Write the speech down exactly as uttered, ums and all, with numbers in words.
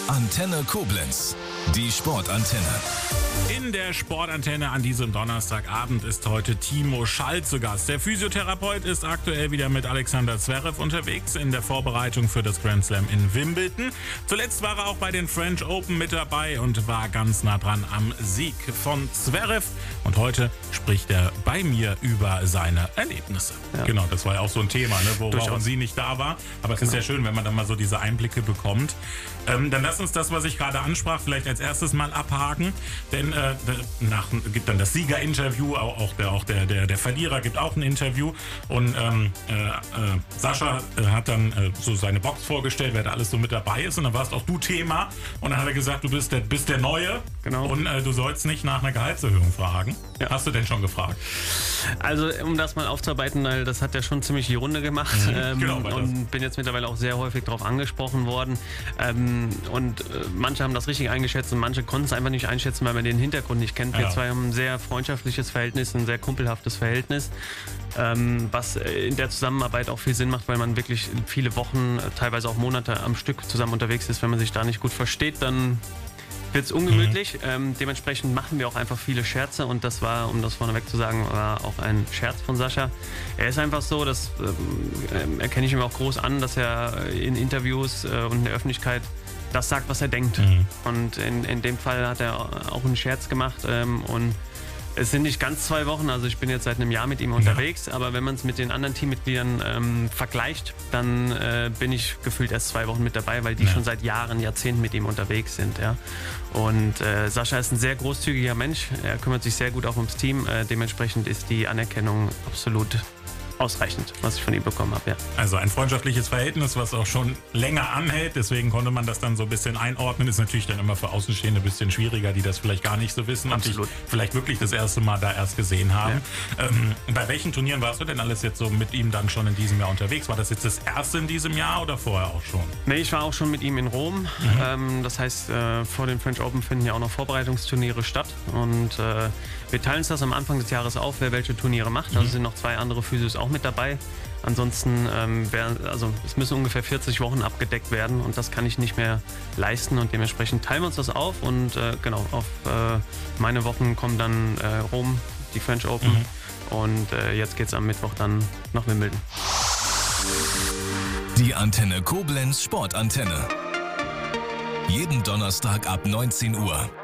Antenne Koblenz, die Sportantenne. In der Sportantenne an diesem Donnerstagabend ist heute Timo Schall zu Gast. Der Physiotherapeut ist aktuell wieder mit Alexander Zverev unterwegs in der Vorbereitung für das Grand Slam in Wimbledon. Zuletzt war er auch bei den French Open mit dabei und war ganz nah dran am Sieg von Zverev. Und heute spricht er bei mir über seine Erlebnisse. Ja. Genau, das war ja auch so ein Thema, ne, wo warum sie nicht da war. Aber es genau. ist ja schön, wenn man dann mal so diese Einblicke bekommt. Ähm, dann lass uns das, was ich gerade ansprach, vielleicht als erstes mal abhaken. Denn äh, nach, gibt dann das Siegerinterview, auch, auch, der, auch der, der, der Verlierer gibt auch ein Interview. Und ähm, äh, äh, Sascha äh, hat dann äh, so seine Box vorgestellt, wer da alles so mit dabei ist. Und dann warst auch du Thema. Und dann hat er gesagt, du bist der, bist der Neue. Genau. Und äh, du sollst nicht nach einer Gehaltserhöhung fragen. Ja. Hast du denn schon gefragt? Also um das mal aufzuarbeiten, weil das hat ja schon ziemlich die Runde gemacht. Mhm, ähm, genau, und bin jetzt mittlerweile auch sehr häufig darauf angesprochen worden. Ähm, und äh, manche haben das richtig eingeschätzt und manche konnten es einfach nicht einschätzen, weil man den Hintergrund nicht kennt. Wir ja. zwei haben ein sehr freundschaftliches Verhältnis, ein sehr kumpelhaftes Verhältnis, ähm, was in der Zusammenarbeit auch viel Sinn macht, weil man wirklich viele Wochen, teilweise auch Monate am Stück zusammen unterwegs ist. Wenn man sich da nicht gut versteht, dann wird es ungemütlich. Mhm. Ähm, dementsprechend machen wir auch einfach viele Scherze und das war, um das vorneweg zu sagen, war auch ein Scherz von Sascha. Er ist einfach so, das ähm, erkenne ich ihm auch groß an, dass er in Interviews äh, und in der Öffentlichkeit das sagt, was er denkt. Mhm. Und in, in dem Fall hat er auch einen Scherz gemacht ähm, und es sind nicht ganz zwei Wochen, also ich bin jetzt seit einem Jahr mit ihm unterwegs, ja. aber wenn man es mit den anderen Teammitgliedern ähm, vergleicht, dann äh, bin ich gefühlt erst zwei Wochen mit dabei, weil die ja. schon seit Jahren, Jahrzehnten mit ihm unterwegs sind. Ja. Und äh, Sascha ist ein sehr großzügiger Mensch, er kümmert sich sehr gut auch ums Team, äh, dementsprechend ist die Anerkennung absolut ausreichend, was ich von ihm bekommen habe, ja. Also ein freundschaftliches Verhältnis, was auch schon länger anhält, deswegen konnte man das dann so ein bisschen einordnen, ist natürlich dann immer für Außenstehende ein bisschen schwieriger, die das vielleicht gar nicht so wissen Absolut. und dich vielleicht wirklich das erste Mal da erst gesehen haben. Ja. Ähm, bei welchen Turnieren warst du denn alles jetzt so mit ihm dann schon in diesem Jahr unterwegs? War das jetzt das erste in diesem Jahr oder vorher auch schon? Nee, ich war auch schon mit ihm in Rom. Mhm. Ähm, das heißt, äh, vor den French Open finden ja auch noch Vorbereitungsturniere statt und äh, wir teilen uns das am Anfang des Jahres auf, wer welche Turniere macht. Mhm. Also sind noch zwei andere Physios auch mit dabei. Ansonsten, ähm, wär, also es müssen ungefähr vierzig Wochen abgedeckt werden und das kann ich nicht mehr leisten und dementsprechend teilen wir uns das auf und äh, genau, auf äh, meine Wochen kommen dann äh, Rom, die French Open mhm. und äh, jetzt geht's am Mittwoch dann nach Wimbledon. Die Antenne Koblenz Sportantenne. Jeden Donnerstag ab neunzehn Uhr.